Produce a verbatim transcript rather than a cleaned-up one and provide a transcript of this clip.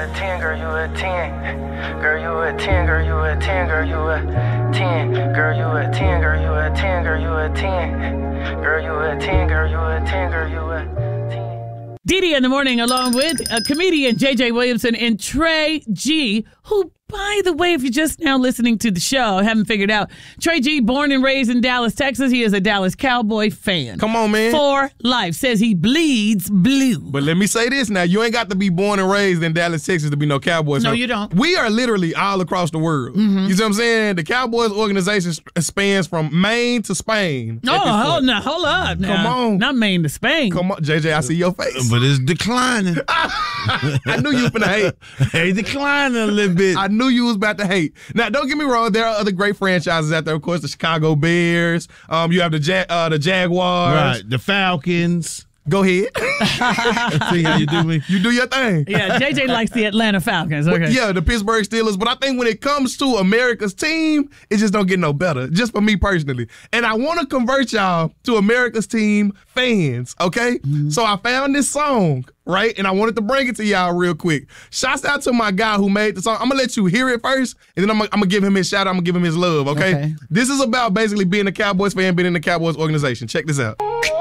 a ten, girl, you a ten. Girl, you a ten, girl, you a ten, girl, you a ten. Girl, you a ten, girl, you a ten, girl, you a ten. Girl, you a ten, girl, you a ten, girl, you a ten. Didi in the morning, along with a comedian J J Williamson and Trey G, who, by the way, if you're just now listening to the show, haven't figured out, Trey G, born and raised in Dallas, Texas. He is a Dallas Cowboy fan. Come on, man. For life. Says he bleeds blue. But let me say this now. You ain't got to be born and raised in Dallas, Texas to be no Cowboys fan. No, you don't. We are literally all across the world. Mm-hmm. You see what I'm saying? The Cowboys organization spans from Maine to Spain. Oh, hold, now, hold up. Now. Come on. Not Maine to Spain. Come on, J J, I see your face. But it's declining. I knew you was finna hate. Hey, declining a little bit. I knew you was about to hate. Now, don't get me wrong. There are other great franchises out there. Of course, the Chicago Bears. Um, you have the ja- uh, the Jaguars. Right. The Falcons. Go ahead. See how you do me? You do your thing. Yeah, J J likes the Atlanta Falcons. Okay. Yeah, the Pittsburgh Steelers. But I think when it comes to America's team, it just don't get no better. Just for me personally. And I want to convert y'all to America's team fans, okay? Mm-hmm. So I found this song, right? And I wanted to bring it to y'all real quick. Shouts out to my guy who made the song. I'm going to let you hear it first, and then I'm going to give him his shout out. I'm going to give him his love, okay? okay? This is about basically being a Cowboys fan, being in the Cowboys organization. Check this out.